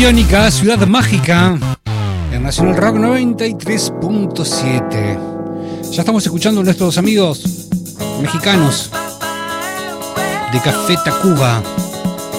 Iónica, Ciudad Mágica, en Nacional Rock 93.7. Ya estamos escuchando a nuestros amigos mexicanos de Café Tacuba.